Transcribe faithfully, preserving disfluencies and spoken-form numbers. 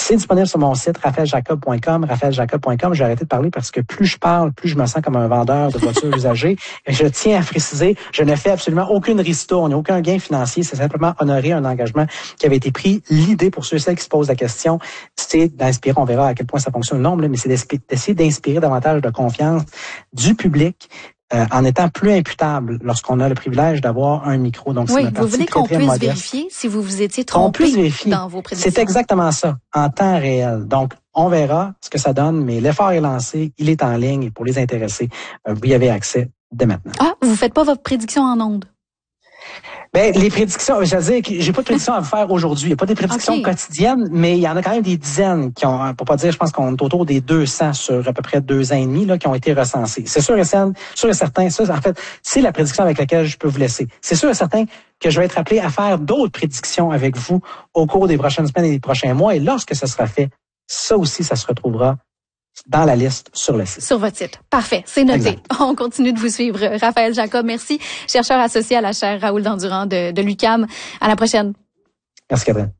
C'est disponible sur mon site, raphaël jacob point com, raphaël jacob point com. J'ai arrêté de parler parce que plus je parle, plus je me sens comme un vendeur de voitures usagées. Et je tiens à préciser, je ne fais absolument aucune ristourne, il n'y a aucun gain financier. C'est simplement honorer un engagement qui avait été pris. L'idée, pour ceux et celles qui se posent la question, c'est d'inspirer, on verra à quel point ça fonctionne non, mais c'est d'essayer d'inspirer davantage de confiance du public. Euh, en étant plus imputable lorsqu'on a le privilège d'avoir un micro. Donc, oui, c'est vous voulez qu'on très puisse modeste. vérifier si vous vous étiez trompé dans vos prédictions. C'est exactement ça, en temps réel. Donc, on verra ce que ça donne, mais l'effort est lancé, il est en ligne et pour les intéressés, euh, vous y avez accès dès maintenant. Ah, vous faites pas votre prédiction en ondes? Ben, les prédictions, je veux dire que j'ai pas de prédictions à vous faire aujourd'hui. Il n'y a pas des prédictions okay. quotidiennes, mais il y en a quand même des dizaines qui ont, pour pas dire, je pense qu'on est autour des deux cents sur à peu près deux ans et demi, là, qui ont été recensés. C'est sûr et certain, sûr et certain, ça, en fait, c'est la prédiction avec laquelle je peux vous laisser. C'est sûr et certain que je vais être appelé à faire d'autres prédictions avec vous au cours des prochaines semaines et des prochains mois. Et lorsque ça sera fait, ça aussi, ça se retrouvera dans la liste sur le site. Sur votre site. Parfait. C'est noté. Exact. On continue de vous suivre. Raphaël Jacob, merci. Chercheur associé à la chaire Raoul Dandurand de, de l'U Q A M. À la prochaine. Merci, Catherine.